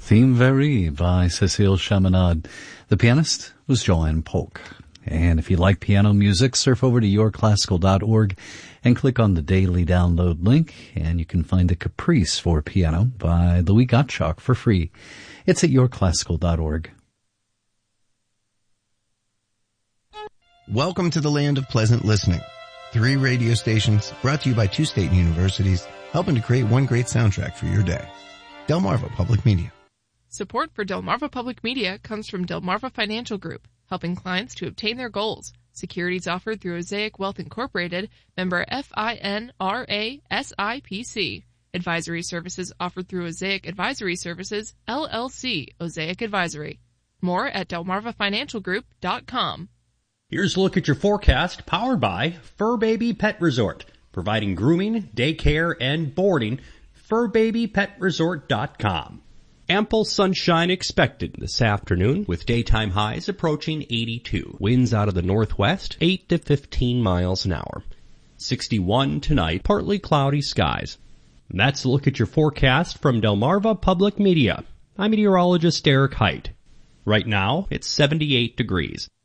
Theme Very by Cécile Chaminade. The pianist was Joanne Polk. And if you like piano music, surf over to yourclassical.org and click on the daily download link, and you can find a Caprice for piano by Louis Gottschalk for free. It's at yourclassical.org. Welcome to the land of pleasant listening. 3 radio stations brought to you by 2 state universities, helping to create one great soundtrack for your day. Delmarva Public Media. Support for Delmarva Public Media comes from Delmarva Financial Group, helping clients to obtain their goals. Securities offered through Osaic Wealth Incorporated, member FINRA SIPC. Advisory services offered through Osaic Advisory Services, LLC, Osaic Advisory. More at delmarvafinancialgroup.com. Here's a look at your forecast, powered by Fur Baby Pet Resort, providing grooming, daycare, and boarding. FurBabyPetResort.com. Ample sunshine expected this afternoon, with daytime highs approaching 82. Winds out of the northwest, 8 to 15 miles an hour. 61 tonight, partly cloudy skies. And that's a look at your forecast from Delmarva Public Media. I'm meteorologist Eric Height. Right now, it's 78 degrees.